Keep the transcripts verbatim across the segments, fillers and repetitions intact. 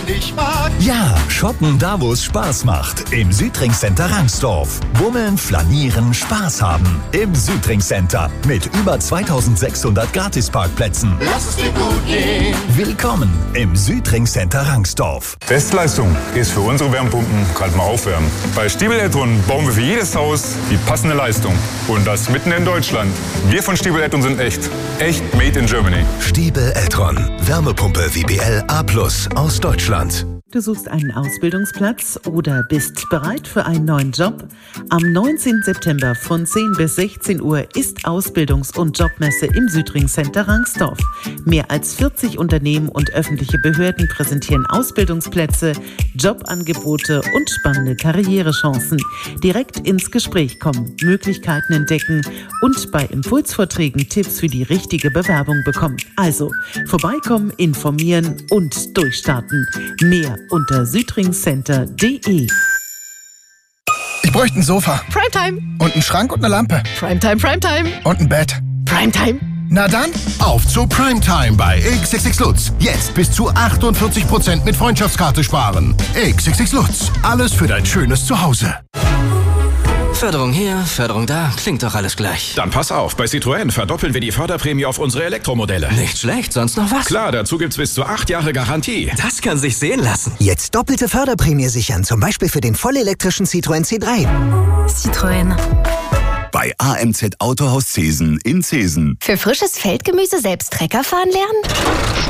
ich mag. Ja, shoppen da, wo es Spaß macht. Im Südring Center Rangsdorf. Bummeln, flanieren, Spaß haben. Im Südring Center mit über zweitausendsechshundert Gratisparkplätzen. Lass es dir gut gehen. Willkommen im Südring Center Rangsdorf. Bestleistung ist für unsere Wärmepumpen kalt mal aufwärmen. Bei Stiebel Eltron bauen wir für jedes Haus die passende Leistung. Und das mitten in Deutschland. Wir von Stiebel Eltron sind echt. Echt made in Germany. Stiebel Eltron. Wärmepumpe W B L A plus aus Deutschland. Du suchst einen Ausbildungsplatz oder bist bereit für einen neuen Job? Am neunzehnten September von zehn bis sechzehn Uhr ist Ausbildungs- und Jobmesse im Südring Center Rangsdorf. Mehr als vierzig Unternehmen und öffentliche Behörden präsentieren Ausbildungsplätze, Jobangebote und spannende Karrierechancen. Direkt ins Gespräch kommen, Möglichkeiten entdecken und bei Impulsvorträgen Tipps für die richtige Bewerbung bekommen. Also vorbeikommen, informieren und durchstarten. Mehr unter südringcenter punkt de. Ich bräuchte ein Sofa. Primetime. Und einen Schrank und eine Lampe. Primetime, Primetime. Und ein Bett. Primetime. Na dann, auf zu Primetime bei X X X Lutz. Jetzt bis zu achtundvierzig Prozent mit Freundschaftskarte sparen. X X X Lutz. Alles für dein schönes Zuhause. Förderung hier, Förderung da, klingt doch alles gleich. Dann pass auf, bei Citroën verdoppeln wir die Förderprämie auf unsere Elektromodelle. Nicht schlecht, sonst noch was? Klar, dazu gibt's bis zu acht Jahre Garantie. Das kann sich sehen lassen. Jetzt doppelte Förderprämie sichern, zum Beispiel für den vollelektrischen Citroën C drei. Citroën. Bei A M Z Autohaus Zesen in Zesen. Für frisches Feldgemüse selbst Trecker fahren lernen?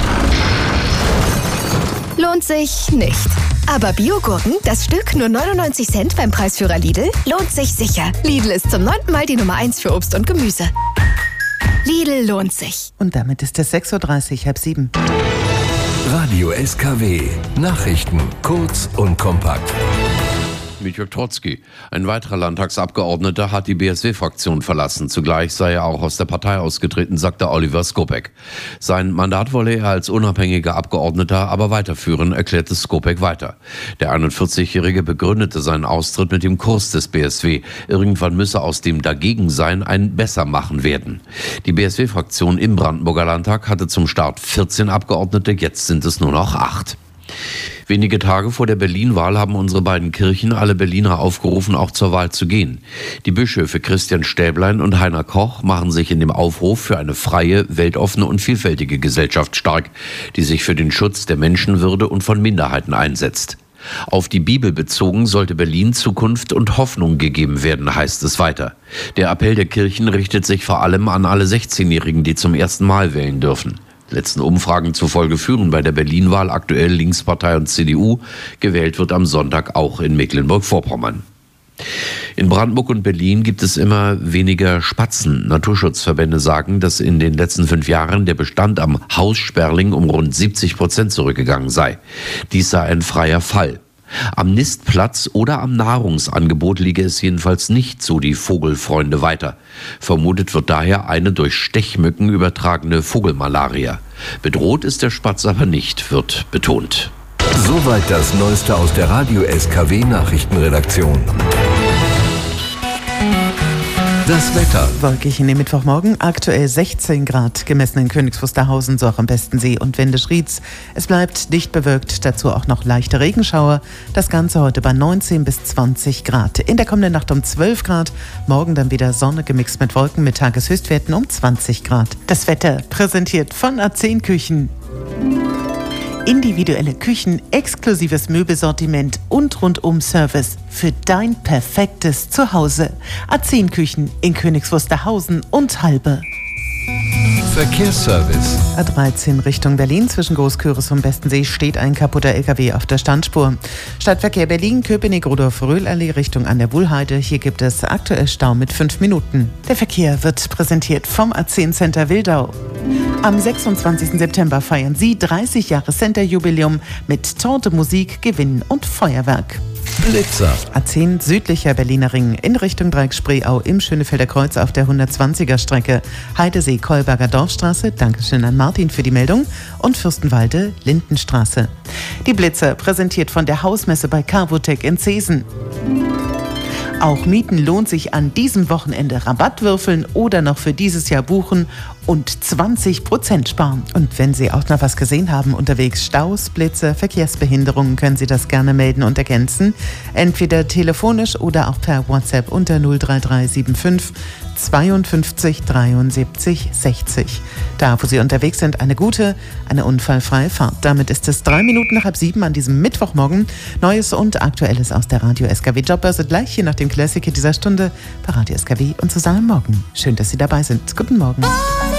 Lohnt sich nicht. Aber Biogurken, das Stück nur neunundneunzig Cent beim Preisführer Lidl, lohnt sich sicher. Lidl ist zum neunten Mal die Nummer eins für Obst und Gemüse. Lidl lohnt sich. Und damit ist es sechs Uhr dreißig, halb sieben. Radio S K W. Nachrichten kurz und kompakt. Mit Jörg Trotzki. Ein weiterer Landtagsabgeordneter hat die B S W-Fraktion verlassen. Zugleich sei er auch aus der Partei ausgetreten, sagte Oliver Skopek. Sein Mandat wolle er als unabhängiger Abgeordneter aber weiterführen, erklärte Skopek weiter. Der einundvierzigjährige begründete seinen Austritt mit dem Kurs des B S W. Irgendwann müsse aus dem Dagegensein ein Bessermachen werden. Die B S W-Fraktion im Brandenburger Landtag hatte zum Start vierzehn Abgeordnete, jetzt sind es nur noch acht. Wenige Tage vor der Berlin-Wahl haben unsere beiden Kirchen alle Berliner aufgerufen, auch zur Wahl zu gehen. Die Bischöfe Christian Stäblein und Heiner Koch machen sich in dem Aufruf für eine freie, weltoffene und vielfältige Gesellschaft stark, die sich für den Schutz der Menschenwürde und von Minderheiten einsetzt. Auf die Bibel bezogen sollte Berlin Zukunft und Hoffnung gegeben werden, heißt es weiter. Der Appell der Kirchen richtet sich vor allem an alle sechzehnjährigen, die zum ersten Mal wählen dürfen. Letzten Umfragen zufolge führen bei der Berlin-Wahl aktuell Linkspartei und C D U. Gewählt wird am Sonntag auch in Mecklenburg-Vorpommern. In Brandenburg und Berlin gibt es immer weniger Spatzen. Naturschutzverbände sagen, dass in den letzten fünf Jahren der Bestand am Haussperling um rund siebzig Prozent zurückgegangen sei. Dies sei ein freier Fall. Am Nistplatz oder am Nahrungsangebot liege es jedenfalls nicht, so die Vogelfreunde weiter. Vermutet wird daher eine durch Stechmücken übertragene Vogelmalaria. Bedroht ist der Spatz aber nicht, wird betont. Soweit das Neueste aus der Radio S K W Nachrichtenredaktion. Das Wetter. Wolkig in den Mittwochmorgen, aktuell sechzehn Grad, gemessen in Königs Wusterhausen, so auch am Bestensee und Wendisch-Rietz. Es bleibt dicht bewölkt, dazu auch noch leichte Regenschauer. Das Ganze heute bei neunzehn bis zwanzig Grad. In der kommenden Nacht um zwölf Grad, morgen dann wieder Sonne gemixt mit Wolken mit Tageshöchstwerten um zwanzig Grad. Das Wetter präsentiert von A zehn Küchen. Individuelle Küchen, exklusives Möbelsortiment und Rundum-Service für dein perfektes Zuhause. A zehn Küchen in Königs Wusterhausen und Halbe. Verkehrsservice. A dreizehn Richtung Berlin zwischen Großküritz und Bestensee steht ein kaputter L K W auf der Standspur. Stadtverkehr Berlin, Köpenick, Rudolf Röhl-Allee Richtung an der Wuhlheide. Hier gibt es aktuell Stau mit fünf Minuten. Der Verkehr wird präsentiert vom A zehn Center Wildau. Am sechsundzwanzigsten September feiern sie dreißig Jahre Center-Jubiläum mit Torte, Musik, Gewinn und Feuerwerk. Blitzer. A zehn südlicher Berliner Ring in Richtung Dreieck-Spreeau im Schönefelder Kreuz auf der hundertzwanziger Strecke. Heidesee-Kolberger Dorfstraße, Dankeschön an Martin für die Meldung, und Fürstenwalde, Lindenstraße. Die Blitzer präsentiert von der Hausmesse bei Carvotec in Zesen. Auch Mieten lohnt sich an diesem Wochenende. Rabatt würfeln oder noch für dieses Jahr buchen und zwanzig Prozent sparen. Und wenn Sie auch noch was gesehen haben unterwegs, Staus, Blitze, Verkehrsbehinderungen, können Sie das gerne melden und ergänzen. Entweder telefonisch oder auch per WhatsApp unter null drei drei sieben fünf zweiundfünfzig dreiundsiebzig sechzig. Da, wo Sie unterwegs sind, eine gute, eine unfallfreie Fahrt. Damit ist es drei Minuten nach halb sieben an diesem Mittwochmorgen. Neues und Aktuelles aus der Radio S K W Jobbörse gleich hier nach dem Classic dieser Stunde bei Radio S K W und zusammen morgen. Schön, dass Sie dabei sind. Guten Morgen.